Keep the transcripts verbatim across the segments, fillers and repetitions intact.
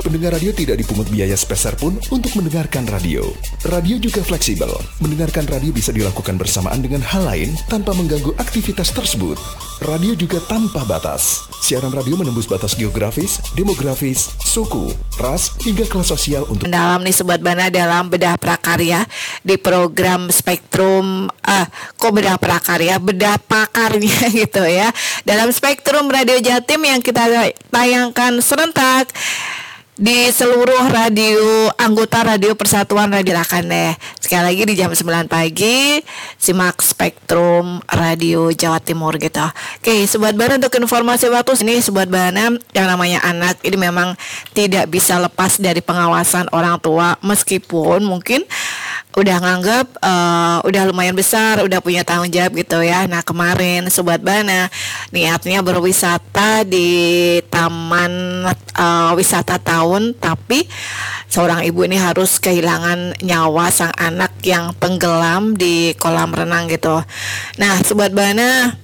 Pendengar radio tidak dipungut biaya sepeser pun untuk mendengarkan radio. Radio juga fleksibel. Mendengarkan radio bisa dilakukan bersamaan dengan hal lain tanpa mengganggu aktivitas tersebut. Radio juga tanpa batas. Siaran radio menembus batas geografis, demografis, suku, ras, hingga kelas sosial untuk dalam nih Sobat Bana dalam bedah prakarya di program Spektrum ah kok bedah prakarya bedah pakarnya gitu ya dalam Spektrum Radio Jatim yang kita tayangkan serentak di seluruh radio anggota Radio Persatuan Radio Lakan deh. Sekali lagi di jam sembilan pagi simak Spektrum Radio Jawa Timur gitu. Oke, Sobat Bana, untuk informasi waktu ini Sobat Bana, yang namanya anak ini memang tidak bisa lepas dari pengawasan orang tua, meskipun mungkin udah nganggap uh, udah lumayan besar, udah punya tanggung jawab gitu ya. Nah kemarin Sobat Bana niatnya berwisata di taman uh, wisata tahun, tapi seorang ibu ini harus kehilangan nyawa sang anak yang tenggelam di kolam renang gitu. Nah Sobat Bana,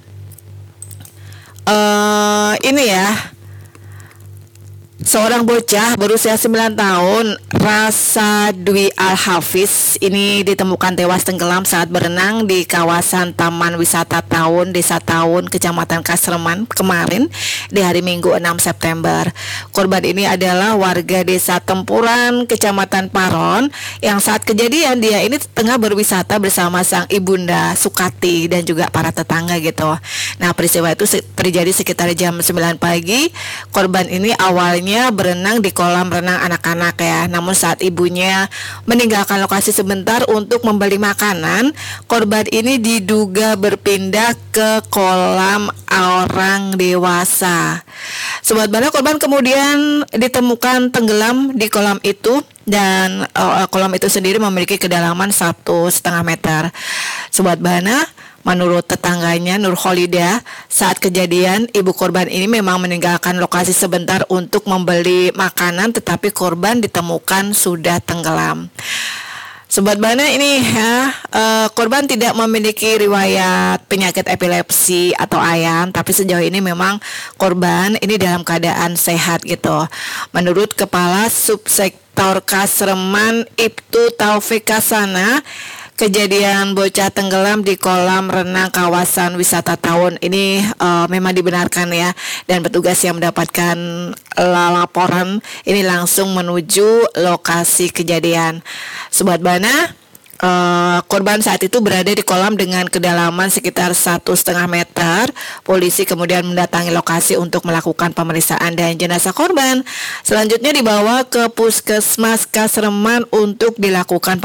uh, ini ya, seorang bocah berusia sembilan tahun, Rasa Dwi Al-Hafiz, ini ditemukan tewas tenggelam saat berenang di kawasan Taman Wisata Taun, Desa Taun, Kecamatan Kasreman kemarin di hari Minggu enam September. Korban ini adalah warga Desa Tempuran, Kecamatan Paron, yang saat kejadian dia ini tengah berwisata bersama sang ibunda Sukati dan juga para tetangga gitu. Nah peristiwa itu terjadi sekitar jam sembilan pagi. Korban ini awalnya berenang di kolam renang anak-anak ya. Namun saat ibunya meninggalkan lokasi sebentar untuk membeli makanan, korban ini diduga berpindah ke kolam orang dewasa. Sobat Bana, korban kemudian ditemukan tenggelam di kolam itu, dan uh, kolam itu sendiri memiliki kedalaman satu setengah meter. Sobat Bana, menurut tetangganya Nur Kholida, saat kejadian ibu korban ini memang meninggalkan lokasi sebentar untuk membeli makanan, tetapi korban ditemukan sudah tenggelam. Sobat Bana, ini ya, uh, korban tidak memiliki riwayat penyakit epilepsi atau ayam, tapi sejauh ini memang korban ini dalam keadaan sehat gitu. Menurut Kepala Subsektor Kasreman Ibtu Taufik Kasana, kejadian bocah tenggelam di kolam renang kawasan wisata Taun ini uh, memang dibenarkan ya, dan petugas yang mendapatkan uh, laporan ini langsung menuju lokasi kejadian. Sobat Bana, Uh, korban saat itu berada di kolam dengan kedalaman sekitar satu setengah meter. Polisi kemudian mendatangi lokasi untuk melakukan pemeriksaan, dan jenazah korban selanjutnya dibawa ke Puskesmas Kasreman untuk dilakukan